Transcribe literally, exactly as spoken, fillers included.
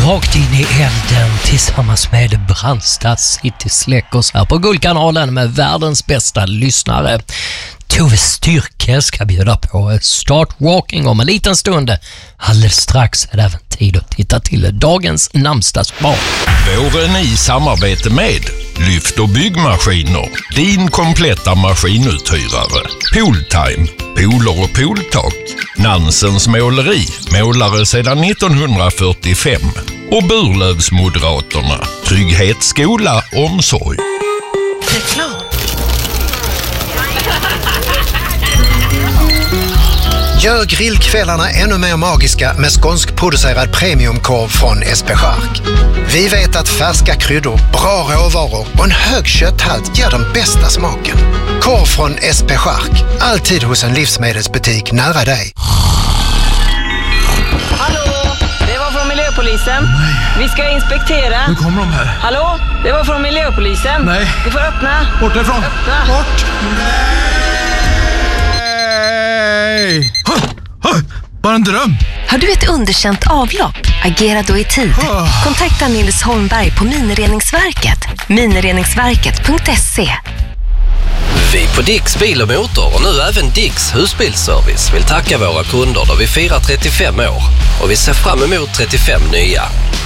rakt in i elden tillsammans med Brandsta City Släckers här på Guldkanalen med världens bästa lyssnare. Tove Styrke ska bjuda på Start Walking om en liten stund. Alldeles strax är det även tid att titta till dagens namnsdagsbarn. Våren i samarbete med Lyft och byggmaskiner. Din kompletta maskinuthyrare. Pooltime. Pooler och pooltak. Nansens måleri. Målare sedan nittonhundrafyrtiofem. Och Burlövsmoderaterna. Trygghet, skola, omsorg. Reklam. Gör grillkvällarna ännu mer magiska med skånskproducerad premiumkorv från S P Chark. Vi vet att färska kryddor, bra råvaror och en hög kötthalt ger den bästa smaken. Korv från S P Chark. Alltid hos en livsmedelsbutik nära dig. Hallå, det var från Miljöpolisen. Nej. Vi ska inspektera. Nu kommer de här. Hallå, det var från Miljöpolisen. Nej. Du får öppna. Bort därifrån. Öppna. Bort. Nej. Bara en dröm. Har du ett underkänt avlopp? Agera då i tid. Kontakta Nils Holmberg på Minireningsverket. minireningsverket punkt se. Vi på Dicks bil och motor och nu även Dicks husbilsservice vill tacka våra kunder då vi firar trettiofem år och vi ser fram emot trettiofem nya.